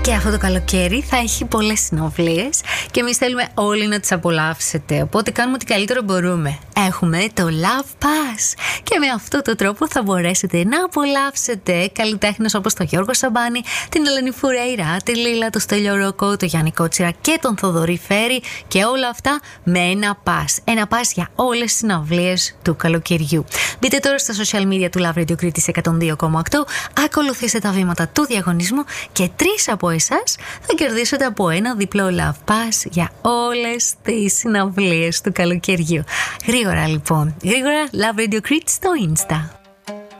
Και αυτό το καλοκαίρι θα έχει πολλές συναυλίες και εμείς θέλουμε όλοι να τις απολαύσετε. Οπότε κάνουμε ό,τι καλύτερο μπορούμε. Έχουμε το Love Pass και με αυτόν τον τρόπο θα μπορέσετε να απολαύσετε καλλιτέχνες όπως τον Γιώργο Σαμπάνη, την Ελένη Φουρέιρα, τη Λίλα, τον Στέλιο Ροκό, τον Γιάννη Κότσιρα και τον Θοδωρή Φέρη, και όλα αυτά με ένα pass. Ένα pass για όλες τις συναυλίες του καλοκαιριού. Μπείτε τώρα στα social media του Love Radio Κρήτης 102,8, ακολουθήστε τα βήματα του διαγωνισμού και 3 από εσάς θα κερδίσετε από ένα διπλό Love Pass για όλες τις συναυλίες του καλοκαιριού. Γρήγορα λοιπόν, Love Radio Crete στο Insta.